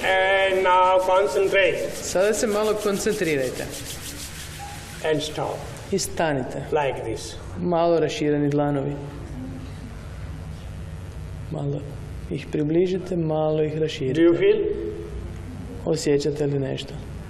And now concentrate. Sada se malo koncentrirajte. And stop. I stanite. Like this. Malo rašireni dlanovi. Malo ih približite, malo ih raširite. Do you feel? Osjećate li nešto?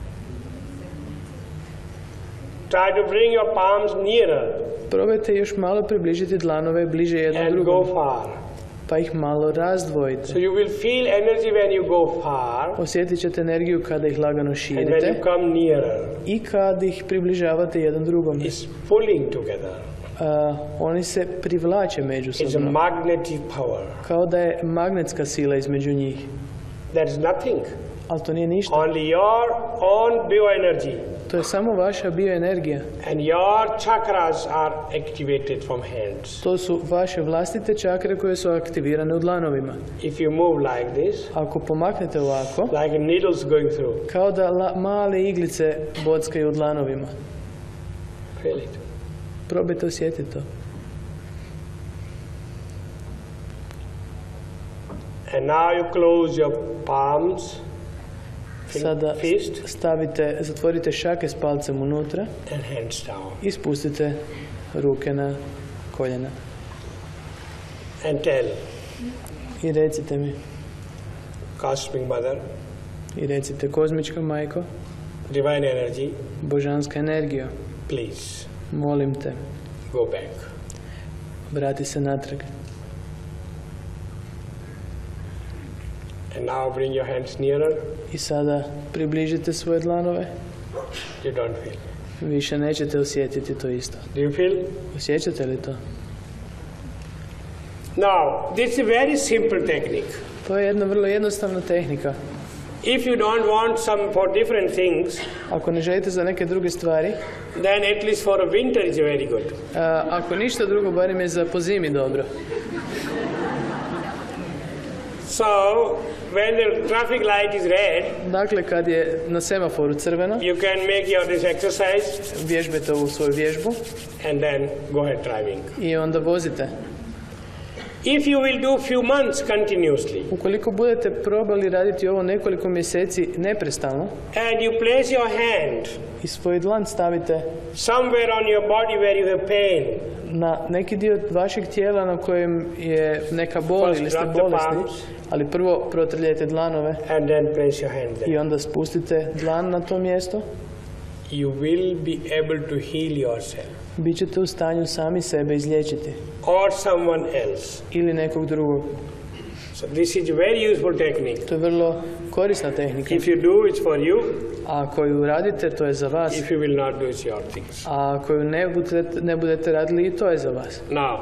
Try to bring your palms nearer. Probajte još malo približiti dlanove bliže jednom And drugom. go far. Pa ih malo razdvojite. So you will feel energy when you go far. Osjetit ćete energiju kada ih lagano And when širite you come nearer. i kada ih približavate jedan drugom. It's pulling together. Oni se privlače It's a međusobno. magnetic power. Kao da je magnetska sila između njih. That is nothing. Ali to nije ništa. Only your own bioenergy. To je samo vaša bioenergija. And your chakras are activated from hands. To su vaše vlastite čakre koje su aktivirane u dlanovima. If you move like this, Ako pomaknete ovako, like needles going through, kao da male iglice bockaju u dlanovima. feel it. Probajte osjetiti to. And now you close your palms, Sada fist, zatvorite šake s palcem unutra and hands down. i spustite ruke na koljena. And tell I recite mi, Cosmic Mother, i recite kozmička majko, Divine Energy, božanska energijo, please molim te, go back. vrati se natrag. And now bring your hands nearer. I sada približite svoje dlanove. You don't feel. Više nećete osjetiti to isto. Do you feel? Osjećate li to? Now, this is a very simple technique. To je jedna vrlo jednostavna tehnika. If you don't want some for different things, Ako ne želite za neke druge stvari, then at least for a winter is very good. ako ništa drugo, barem je za po zimi dobro. So, when the traffic light is red, Dakle, kad je na semaforu crveno, you can make your this exercise vježbajte ovu svoju vježbu and then go ahead driving. i onda vozite. If you will do few months continuously Ukoliko budete probali raditi ovo nekoliko mjeseci neprestano and you place your hand i svoj dlan stavite somewhere on your body where you have pain, na neki dio vašeg tijela na kojem je neka bol First ili ste drop the bolesni, palms. ali prvo protrljajte dlanove and then place your hand i there, onda spustite dlan na to mjesto, you will be able to heal yourself bit ćete u stanju sami sebe izliječiti or someone else. ili nekog drugog. So this is a very useful technique. To je vrlo korisna tehnika. If you do, it's for you. A ako ju radite, to je za vas. If you will not do, it's your things. A ako ju ne budete radili, i to je za vas. Now,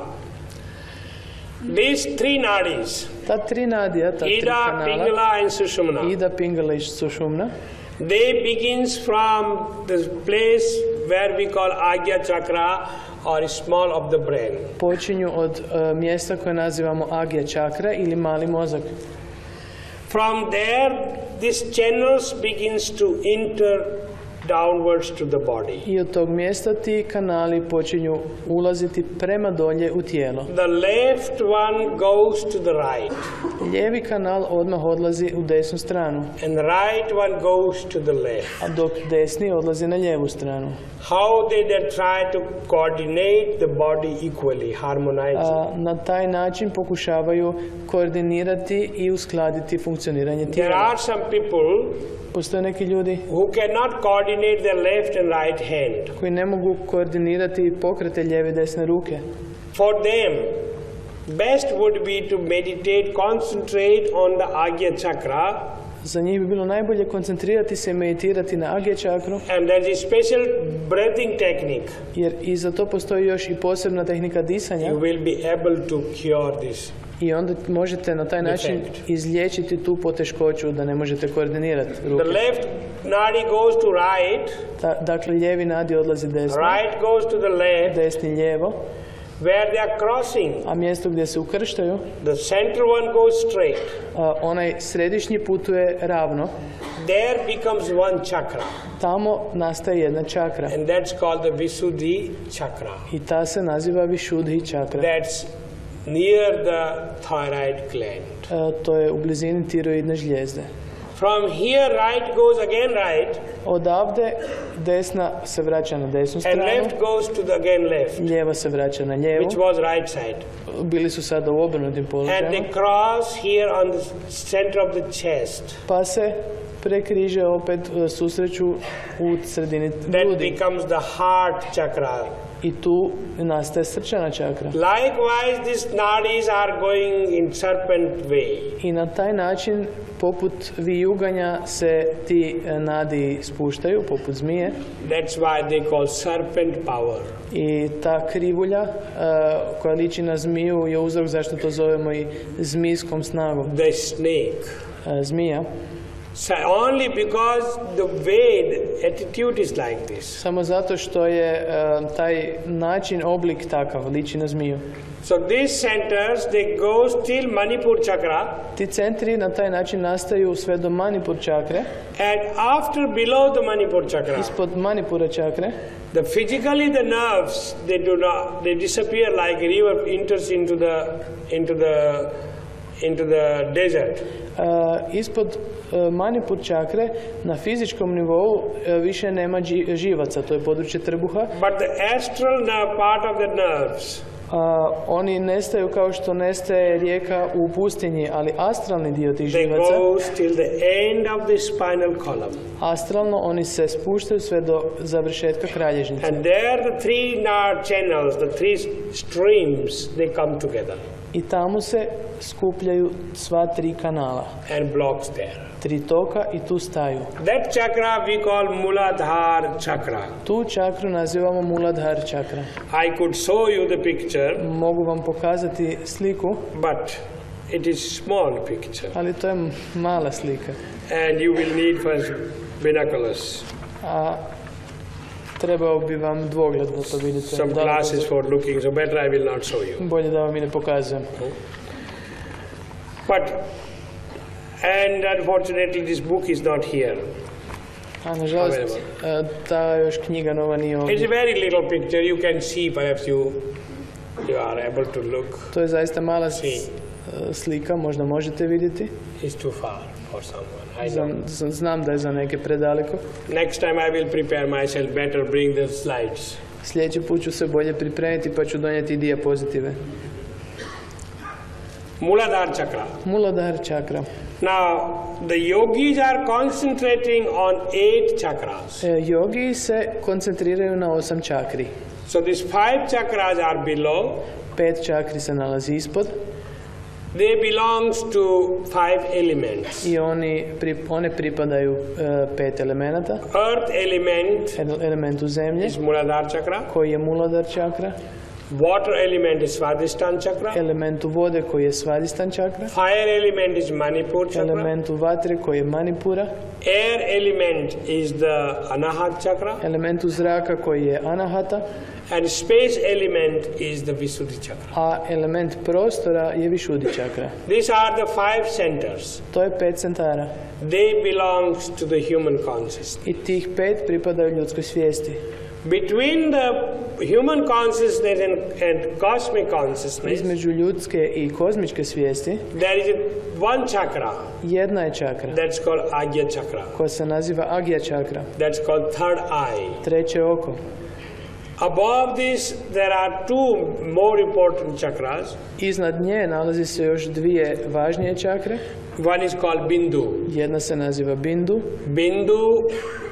these three nadis, Ta tri nadija, ta tri Ida, kanala, Pingala and Sushumna, Ida, Pingala i Sušumna, they begins from the place where we call Agya Chakra or small of the brain. počinju od mjesta koje nazivamo Agya čakra ili mali mozak. From there, this channels begins to enter downwards to the body. I od tog mjesta ti kanali počinju ulaziti prema dolje u tijelo. The left one goes to the right, Lijevi kanal odmah odlazi u desnu stranu, and the right one goes to the left. a dok desni odlazi na lijevu stranu. How they try to coordinate the body equally, harmonize it. Na taj način pokušavaju koordinirati i uskladiti funkcioniranje There tijela. are some people Postoje neki ljudi who cannot coordinate their left and right hand. koji ne mogu koordinirati pokrete lijeve i desne ruke. For them, best would be to meditate, concentrate on the Agya Chakra, Za njih bi bilo najbolje koncentrirati se i meditirati na Agya čakru, and there is a special breathing technique. jer i za to postoji još i posebna tehnika disanja You will be able to cure this. i onda možete na taj način Defect. izliječiti tu poteškoću da ne možete koordinirati ruke. The left nadi goes to right, Dakle, lijevi nadi odlazi desno, right goes to the left, desni lijevo, where they are crossing. a mjesto gdje se ukrštaju, The center one goes straight. onaj središnji putuje ravno, There becomes one chakra, tamo nastaje jedna čakra and that's called the Visuddhi Chakra. i ta se naziva Vishuddhi čakra. That's near the thyroid gland. To je u blizini tiroidne žlijezde. From here right goes again right, Odavde desna se vraća na desnu and stranu, left goes to the again left, lijeva se vraća na lijevu. which was right side. Bili su sada u obrnutim And položajima. they cross here on the center of the chest. Pa se prekriže opet, susreću u sredini That grudi. becomes the heart chakra. I tu nastaje srčana čakra. Likewise, these nadis are going in serpent way. I na taj način, poput vijuganja, se ti nadi spuštaju, poput zmije. That's why they call serpent power. I ta krivulja koja liči na zmiju je uzrok zašto to zovemo i zmijskom snagom. The snake. Zmija. So only because the way, the attitude is like this. Samo zato što je taj način, oblik takav, liči na zmiju. So these centers, they go till Manipur chakra, Ti centri na taj način nastaju sve do Manipur čakre. and after below the Manipur chakra, Ispod Manipura čakre, physically the nerves, they disappear like a river enters into the desert. ispod Manipur čakre na fizičkom nivou više nema živaca, to je područje trbuha. But the astral part of the nerves, Oni nestaju kao što nestaje rijeka u pustinji, ali astralni dio tih they živaca, go till the end of the spinal column. astralno oni se spuštaju sve do završetka kralježnice. And there the three nerve channels, the three streams, they come together I tamo se skupljaju sva tri kanala, and blocks there. tri toka i tu staju. That chakra we call Muladhara chakra. Tu čakru nazivamo Muladhara čakra. I could show you the picture, Mogu vam pokazati sliku, but it is small picture, ali to je mala slika. and you will need first binoculars, A trebao bi vam dvogled da to vidite. some glasses for looking, so better I will not show you. Bolje da vam i ne pokazujem. And unfortunately this book is not here. A nažalost, ta još knjiga nova nije It's ovdje. a very little picture, you can see, perhaps you are able to look. To je zaista mala See. slika, možda možete vidjeti. It's too far for someone, I know. Znam da je za neke predaleko. Next time I will prepare myself better, bring the slides. Sljedeći put ću se bolje pripremiti pa ću donijeti dijapozitive. Muladhara chakra. Muladhara čakra. Now, the yogis are concentrating on 8 chakras. Jogi se koncentriraju na 8 čakri. So these 5 chakras are below. 5 čakri se nalazi ispod They belongs to 5 elements. i one pripadaju 5 elemenata. Earth element Elementu zemlje, is Muladhara chakra. koji je Muladhara čakra. Water element is Svadhisthana chakra. Elementu vode, koji je Svadhisthana čakra. Fire element is Manipur chakra. Elementu vatre, koji je Manipura. Air element is the Anahat chakra. Elementu zraka, koji je Anahata. And space element is the Visuddhi chakra. A element prostora je Višudi čakra. These are the 5 centers. To je 5 centara. They belongs to the human consciousness. I tih 5 pripadaju ljudskoj svijesti. Between the human consciousness and cosmic consciousness, Između ljudske i kozmičke svijesti there is one chakra jedna je čakra that's called Agya chakra. koja se naziva Agya čakra, That's called third eye. treće oko. Above this, there are 2 more important chakras. Iznad nje nalazi se još dvije važnije čakre. One is called Bindu. Jedna se naziva Bindu. Bindu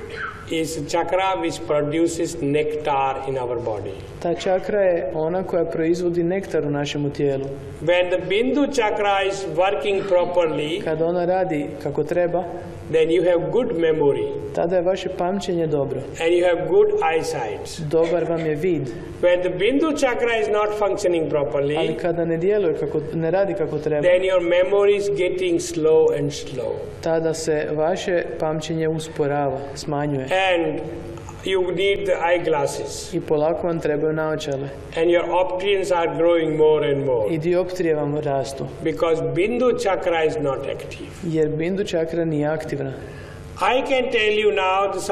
is a chakra which produces nectar in our body. Ta čakra je ona koja proizvodi nektar u našemu tijelu. When the Bindu chakra is working properly, Kada ona radi kako treba, then you have good memory tada je vaše pamćenje dobro. and you have good eyesight. Dobar vam je vid. When the Bindu chakra is not functioning Ali properly, kada ne radi kako treba, then your memory is getting slow and slow. tada se vaše pamćenje usporava, smanjuje. And you need the eyeglasses. I polako vam trebaju naočale. And your options are growing more and more. I dioptrije vam rastu. Because Bindu chakra is not active. Jer Bindu čakra nije aktivna. I can tell you now the